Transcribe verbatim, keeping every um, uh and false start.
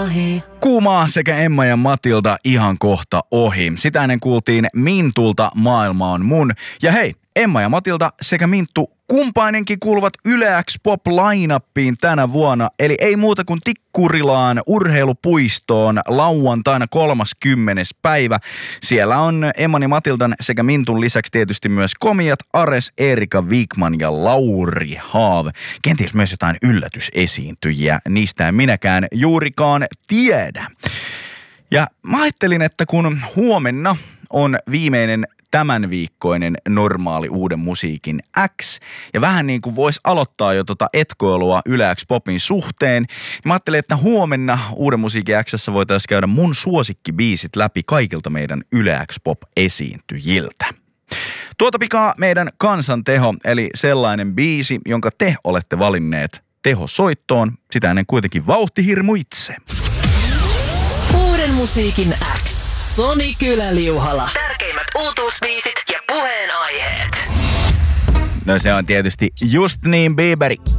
Ahe. Kuumaa sekä Emma ja Matilda ihan kohta ohi. Sitä ennen kuultiin Mintulta Maailma on mun. Ja hei, Emma ja Matilda sekä Minttu kumpainenkin kuuluvat Yle X Pop line-uppiin tänä vuonna. Eli ei muuta kuin Tikkurilaan urheilupuistoon lauantaina kolmaskymmenes päivä. Siellä on Emman ja Matildan sekä Mintun lisäksi tietysti myös komiat Ares, Erika Wigman ja Lauri Haave. Kenties myös jotain yllätysesiintyjiä. Niistä en minäkään juurikaan tiedä. Ja mä ajattelin, että kun huomenna on viimeinen tämän viikkoinen normaali uuden musiikin X, ja vähän niin kuin voisi aloittaa jo tota etkoilua Yle X Popin suhteen, niin mä ajattelin, että huomenna uuden musiikin X:ssä voitaisiin käydä mun suosikkibiisit läpi kaikilta meidän Yle X Pop-esiintyjiltä. Tuota pikaa meidän kansanteho, eli sellainen biisi, jonka te olette valinneet tehosoittoon, sitä ennen kuitenkin vauhtihirmu itse. Uuden musiikin X. Soni Kylä-Liuhala. Tärkeimmät uutuusbiisit ja puheenaiheet. No se on tietysti Justin Bieberi.